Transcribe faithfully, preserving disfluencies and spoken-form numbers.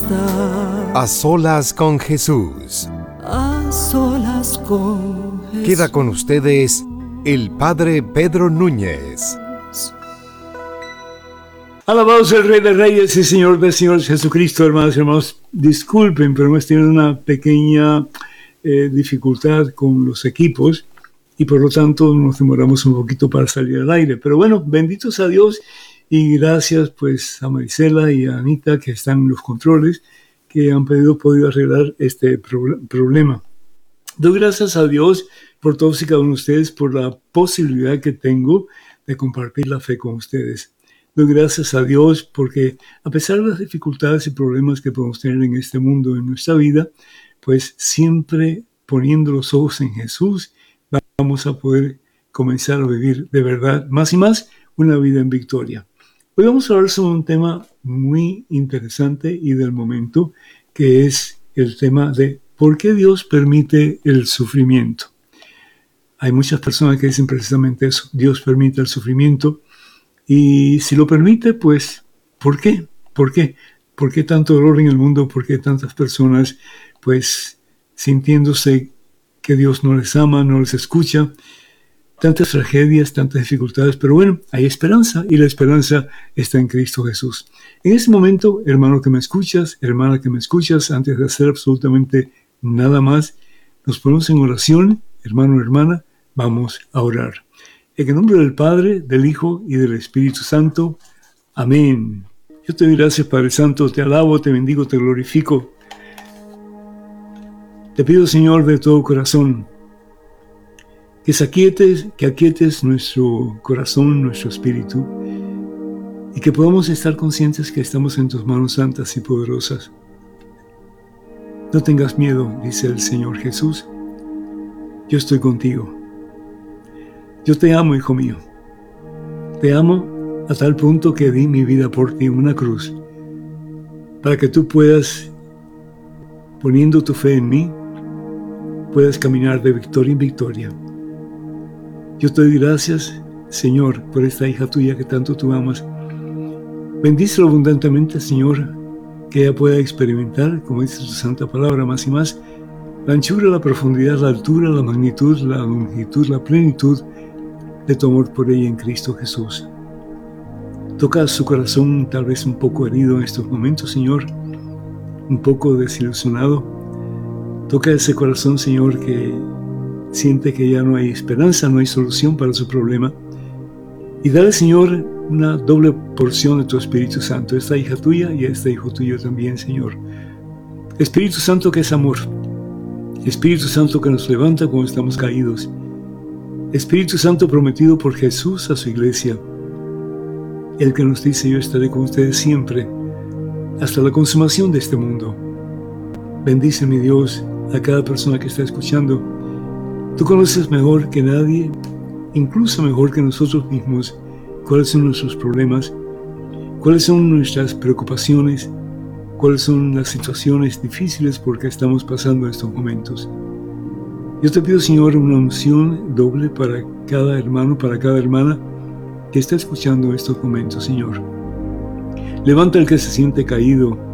estar A solas con Jesús. a solas con Jesús. Queda con ustedes el Padre Pedro Núñez. Alabado sea el Rey de Reyes y Señor de Señores Jesucristo. Hermanos y hermanos, disculpen, pero hemos tenido una pequeña eh, dificultad con los equipos y por lo tanto nos demoramos un poquito para salir al aire. Pero bueno, benditos a Dios y gracias pues a Marisela y a Anita que están en los controles, que han podido, podido arreglar este pro- problema. Doy gracias a Dios por todos y cada uno de ustedes, por la posibilidad que tengo de compartir la fe con ustedes. Doy gracias a Dios porque a pesar de las dificultades y problemas que podemos tener en este mundo, en nuestra vida, pues siempre poniendo los ojos en Jesús, vamos a poder comenzar a vivir de verdad más y más una vida en victoria. Hoy vamos a hablar sobre un tema muy interesante y del momento, que es el tema de ¿por qué Dios permite el sufrimiento? Hay muchas personas que dicen precisamente eso, Dios permite el sufrimiento. Y si lo permite, pues, ¿por qué? ¿Por qué? ¿Por qué tanto dolor en el mundo? ¿Por qué tantas personas, pues, sintiéndose que Dios no les ama, no les escucha? Tantas tragedias, tantas dificultades, pero bueno, hay esperanza y la esperanza está en Cristo Jesús. En este momento, hermano que me escuchas, hermana que me escuchas, antes de hacer absolutamente nada más, nos ponemos en oración, hermano, hermana, vamos a orar. En el nombre del Padre, del Hijo y del Espíritu Santo. Amén. Yo te doy gracias, Padre Santo, te alabo, te bendigo, te glorifico. Te pido, Señor, de todo corazón, que se aquietes, que aquietes nuestro corazón, nuestro espíritu, y que podamos estar conscientes que estamos en tus manos santas y poderosas. No tengas miedo, dice el Señor Jesús. Yo estoy contigo. Yo te amo, hijo mío. Te amo a tal punto que di mi vida por ti en una cruz, para que tú puedas, poniendo tu fe en mí, puedas caminar de victoria en victoria. Yo te doy gracias, Señor, por esta hija tuya que tanto tú amas. Bendícelo abundantemente, Señor, que ella pueda experimentar, como dice tu santa palabra, más y más, la anchura, la profundidad, la altura, la magnitud, la longitud, la plenitud de tu amor por ella en Cristo Jesús. Toca su corazón tal vez un poco herido en estos momentos, Señor, un poco desilusionado. Toca ese corazón, Señor, que siente que ya no hay esperanza, no hay solución para su problema. Y dale, Señor, una doble porción de tu Espíritu Santo, a esta hija tuya y a este hijo tuyo también, Señor. Espíritu Santo que es amor. Espíritu Santo que nos levanta cuando estamos caídos. Espíritu Santo prometido por Jesús a su iglesia, el que nos dice: yo estaré con ustedes siempre, hasta la consumación de este mundo. Bendice, mi Dios, a cada persona que está escuchando. Tú conoces mejor que nadie, incluso mejor que nosotros mismos, cuáles son nuestros problemas, cuáles son nuestras preocupaciones, cuáles son las situaciones difíciles por que estamos pasando en estos momentos. Yo te pido, Señor, una unción doble para cada hermano, para cada hermana que está escuchando estos momentos, Señor. Levanta al que se siente caído,